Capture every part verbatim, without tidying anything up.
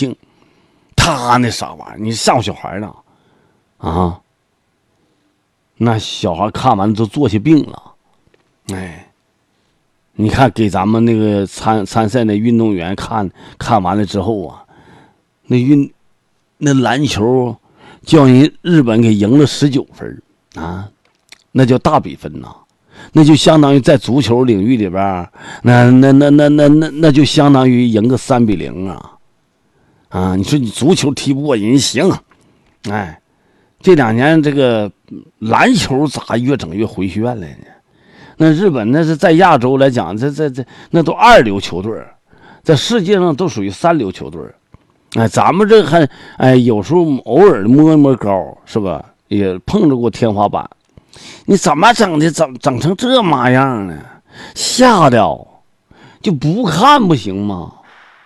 庆。他那啥玩意儿，你上小孩呢啊？那小孩看完都坐下病了。哎，你看给咱们那个参参赛的运动员看看完了之后啊，那运那篮球叫人日本给赢了十九分啊，那叫大比分呐、啊，那就相当于在足球领域里边，那那那那那那那就相当于赢个三比零啊。啊，你说你足球踢不过人行，哎，这两年这个篮球咋越整越回旋了呢？那日本那是在亚洲来讲，这这这那都二流球队，在世界上都属于三流球队。哎，咱们这还哎有时候偶尔摸一摸高，是吧？也碰着过天花板。你怎么整的？整整成这模样呢？吓的，就不看不行吗？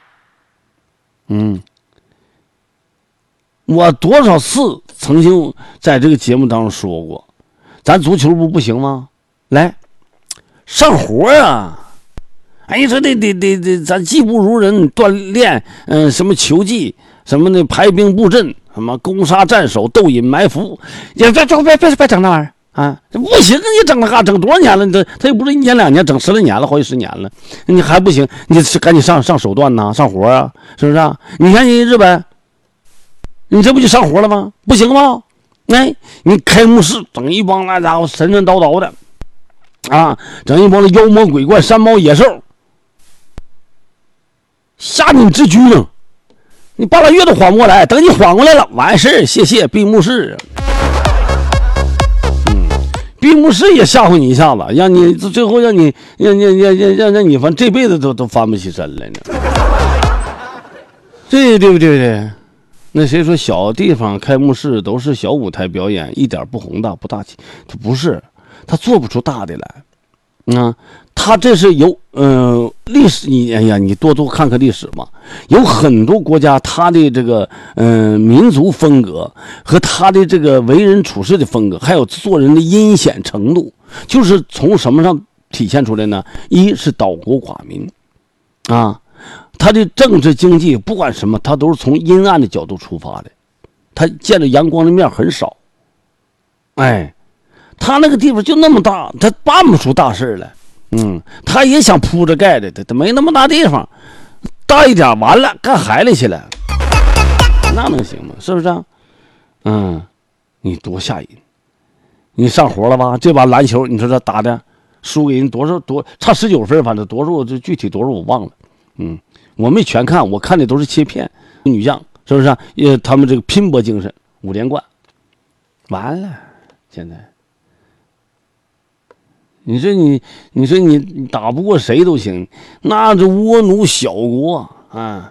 嗯。我多少次曾经在这个节目当中说过，咱足球不不行吗？来，上活啊！哎，你说得得得得，咱技不如人，锻炼，嗯、呃，什么球技，什么的排兵布阵，什么攻杀战守、斗隐埋伏，也别别别别别整那玩意儿啊！这不行，你整那嘎，整多少年了？你这他又不是一年两年，整十来年了，好几十年了，你还不行？你赶紧上上手段呐，上活啊，是不是啊？你看你日本。你这不就上活了吗？不行吗？哎，你开幕式整一帮那家伙神神叨叨的，啊，整一帮的妖魔鬼怪、山猫野兽，吓你之居呢。你半拉月都缓不过来，等你缓过来了，完事儿，谢谢闭幕式。嗯，闭幕式也吓唬你一下子，让你最后让你让让让让让让你反正这辈子都都翻不起身来呢。对对不对对？那谁说小地方开幕式都是小舞台表演，一点不宏大不大气？这不是，他做不出大的来。啊，他这是有呃历史，你哎呀，你多多看看历史嘛。有很多国家，他的这个嗯、呃、民族风格和他的这个为人处事的风格，还有做人的阴险程度，就是从什么上体现出来呢？一是岛国寡民，啊。他的政治经济不管什么，他都是从阴暗的角度出发的，他见着阳光的面很少。哎，他那个地方就那么大，他办不出大事来。嗯，他也想铺着盖的，他他没那么大地方，大一点完了干海里去了，那能行吗？是不是啊？嗯，你多吓人！你上活了吧？这把篮球，你说他打的输给人多少多差十九分，反正多少就具体多少我忘了。嗯。我没全看，我看的都是切片。女将是不是啊？呃，他们这个拼搏精神，五连冠，完了。现在，你说你，你说你打不过谁都行，那这倭奴小国啊，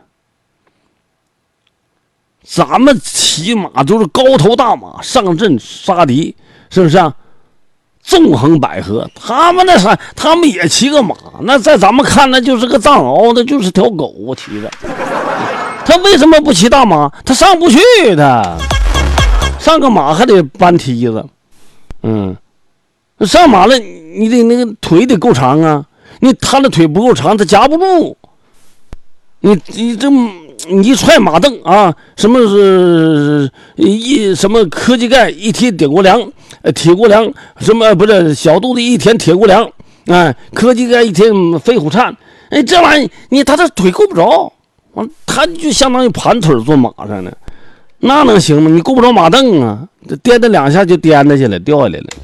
咱们骑马都是高头大马上阵杀敌，是不是啊？纵横捭阖，他们那啥，他们也骑个马，那在咱们看那就是个藏獒，那就是条狗，我骑着。他为什么不骑大马？他上不去的，上个马还得搬梯子，嗯，上马了你得那个腿得够长啊，你他的腿不够长，他夹不住。你你这你一踹马蹬啊，什么是一什么科技盖一贴铁锅梁，呃铁锅梁什么不是小肚子一舔铁锅梁，哎，科技盖一贴飞虎颤，哎，这玩意你他的腿够不着，完他就相当于盘腿坐马上呢，那能行吗？你够不着马蹬啊，颠的两下就颠的起来掉下来了。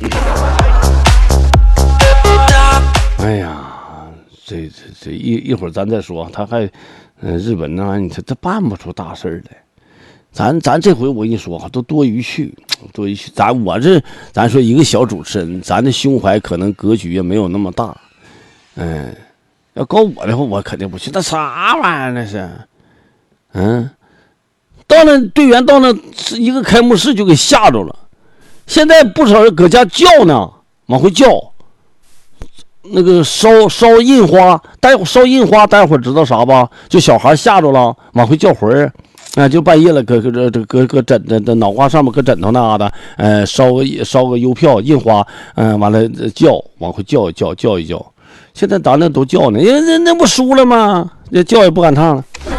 哎呀，这这这一一会儿咱再说，他还。嗯，日本那玩意儿，你这这办不出大事来。咱咱这回我跟你说哈，都多余去，多余去。咱我这咱说一个小主持人，咱的胸怀可能格局也没有那么大。嗯，要搞我的话，我肯定不去。那啥玩意儿那是？嗯，到那队员到那一个开幕式就给吓着了。现在不少人搁家叫呢，往回叫。那个烧烧印花，待会烧印花，待会儿知道啥吧？就小孩吓着了，往回叫魂儿，啊，就半夜了，搁搁这这搁搁枕的的脑瓜上面搁枕头那的，呃，烧个烧个邮票印花，嗯、呃，完了叫往回叫一叫叫一叫。现在咱那都叫呢，因为那那不输了吗？这叫也不敢唱了。